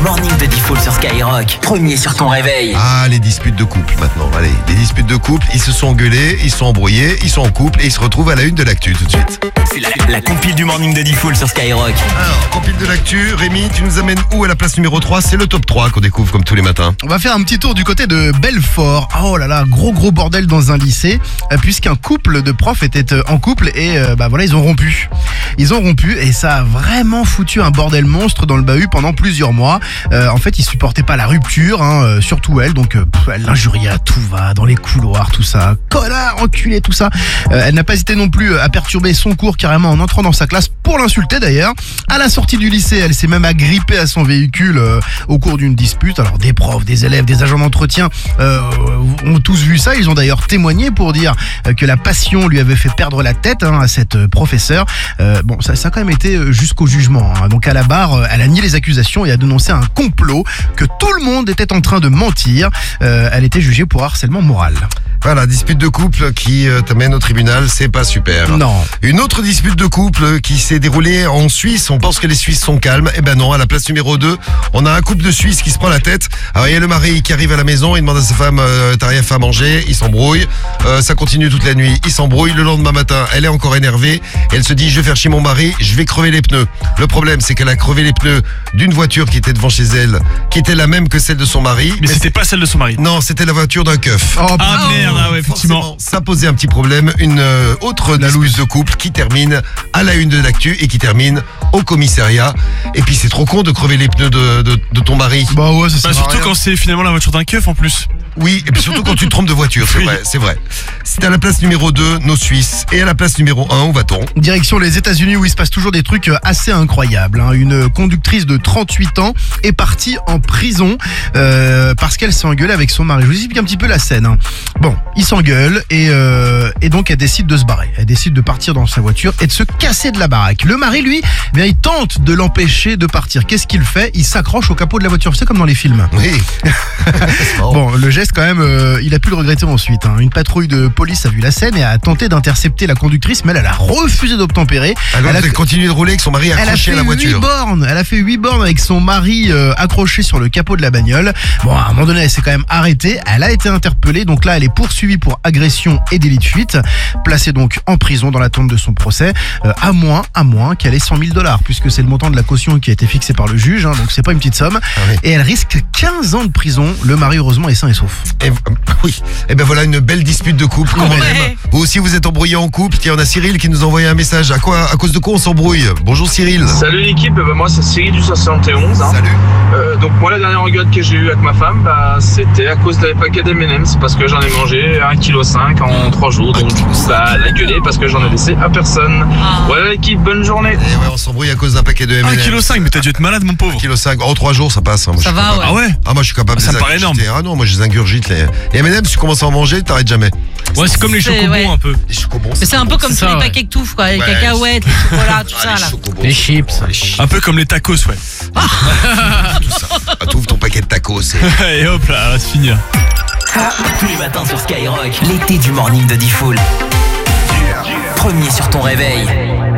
morning de Diffoul sur Skyrock. Premier sur ton réveil. Ah, les disputes de couple maintenant. Allez, les disputes de couple, ils se sont engueulés, ils se sont embrouillés, ils sont en couple et ils se retrouvent à la une de l'actu tout de suite. C'est la compile du morning de Diffoul sur Skyrock. Alors, compile de l'actu, Rémi, tu nous amènes où à la place numéro 3? C'est le top 3 qu'on découvre comme tous les matins. On va faire un petit tour du côté de Belfort. Oh là là, gros bordel dans un lycée, puisqu'un couple de profs était en couple et voilà, ils ont rompu. Ils ont rompu et ça a vraiment foutu un bordel monstre dans le bahut pendant plusieurs mois. En fait, ils supportaient pas la rupture, surtout elle, donc elle l'injuriait à tout va, dans les couloirs, tout ça. Connard, enculé, tout ça. Elle n'a pas hésité non plus à perturber son cours carrément en entrant dans sa classe pour l'insulter d'ailleurs. À la sortie du lycée, elle s'est même agrippée à son véhicule au cours d'une dispute. Alors des profs, des élèves, des agents d'entretien ont tous vu ça. Ils ont d'ailleurs témoigné pour dire que la passion lui avait fait perdre la tête à cette professeure. Ça a quand même été jusqu'au jugement. Donc à la barre, elle a nié les accusations et a dénoncé un complot, que tout le monde était en train de mentir. Elle était jugée pour harcèlement moral. Voilà, dispute de couple qui t'amène au tribunal, c'est pas super. Non. Une autre dispute de couple qui s'est déroulée en Suisse. On pense que les Suisses sont calmes. Eh ben non, à la place numéro 2, on a un couple de Suisses qui se prend la tête. Alors il y a le mari qui arrive à la maison, il demande à sa femme t'as rien fait à manger, il s'embrouille. Ça continue toute la nuit, il s'embrouille. Le lendemain matin, elle est encore énervée. Elle se dit je vais faire chier mon mari, je vais crever les pneus. Le problème, c'est qu'elle a crevé les pneus d'une voiture qui était devant chez elle, qui était la même que celle de son mari. Mais c'était pas celle de son mari. Non, c'était la voiture d'un keuf. Oh, Ah merde, ah ouais, effectivement. Forcément, ça posait un petit problème. Une autre dispute de couple qui termine à la une de l'actu et qui termine au commissariat. Et puis c'est trop con de crever les pneus de ton mari. Bah ouais, ça sert à Surtout rien. quand c'est finalement la voiture d'un keuf en plus. Oui, et puis surtout quand tu te trompes de voiture, c'est Oui. vrai, c'est vrai. C'est à la place numéro 2, nos Suisses. Et à la place numéro 1, où va-t-on? Direction les États-Unis où il se passe toujours des trucs assez incroyables. Une conductrice de 38 ans est partie en prison parce qu'elle s'est engueulée avec son mari. Je vous explique un petit peu la scène. Bon, ils s'engueulent et donc elle décide de se barrer. Elle décide de partir dans sa voiture et de se casser de la baraque. Le mari, lui, il tente de l'empêcher de partir. Qu'est-ce qu'il fait? Il s'accroche au capot de la voiture. C'est comme dans les films. Oui. Bon, le geste quand même, il a pu le regretter ensuite. Une patrouille de police a vu la scène et a tenté d'intercepter la conductrice, mais elle a refusé d'obtempérer. Alors Elle a- elle continue de rouler avec son mari Elle a accroché fait à la 8 voiture. bornes. Elle a fait 8 bornes avec son mari accroché sur le capot de la bagnole. Bon, à un moment donné, elle s'est quand même arrêtée. Elle a été interpellée. Donc là, elle est poursuivie pour agression et délit de fuite. Placée donc en prison dans l'attente de son procès. À moins qu'elle ait $100 000, puisque c'est le montant de la caution qui a été fixé par le juge. Donc c'est pas une petite somme. Ah oui. Et elle risque 15 ans de prison. Le mari, heureusement, est sain et sauf. Et, oui, et ben voilà une belle dispute de couple. Comme on aime. Vous aussi vous êtes embrouillé en couple. Tiens, on a Cyril qui nous a envoyé un message. À cause de quoi on s'embrouille? Bonjour Cyril. Salut l'équipe, moi c'est Cyril du 71. Salut. Donc moi la dernière engueulade que j'ai eue avec ma femme, c'était à cause des paquets d'M&M's parce que j'en ai mangé 1,5 kg en 3 jours. Donc elle a gueulé parce que j'en ai laissé à personne. Voilà l'équipe, bonne journée. Et ouais, on s'embrouille à cause d'un paquet de M&M's. 1,5 kg, mais t'as dû être malade mon pauvre. 1,5 kg. En 3 jours ça passe. Moi, Ça je suis va, capable. ouais. Ah ouais. Ah moi je suis capable Ça de me les paraît énorme. ingurgiter. Ah non, moi je les ingurgite les M&M's, tu commences à en manger, t'arrêtes jamais. Ouais, c'est comme les C'est- chocobons ouais. un peu. Les chocobons. Mais c'est un peu comme tous ça, les ouais. paquets que touffes, quoi. Les Ouais. cacahuètes, les chocolats, tout ça, les là. chocobons. Les chips. Les chips. Un peu comme les tacos, ouais. Tout ça. Ah, t'ouvres ton paquet de tacos. Et hop là, va se finir. Tous les matins sur Skyrock. L'été du morning de Diffoul. Premier sur ton réveil.